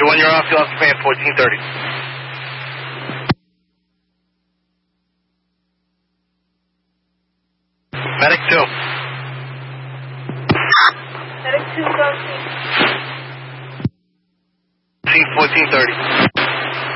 Roger, when you're off, you'll have to pay at 1430. Medic 2. Medic 2, go. 1430.